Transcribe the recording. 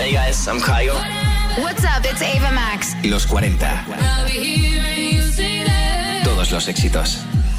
Hey guys, I'm Kygo. What's up, it's Ava Max. Los 40. Todos los éxitos.